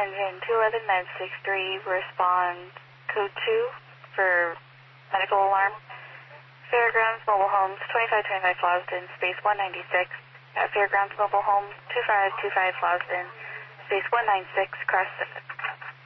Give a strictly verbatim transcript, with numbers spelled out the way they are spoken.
engine two eleven med six three, respond code two for medical alarm. Fairgrounds Mobile Homes, twenty-five twenty-five Flosden, space one ninety-six. At Fairgrounds Mobile Homes, two five two five Flosden, space one ninety-six, cross Pacific.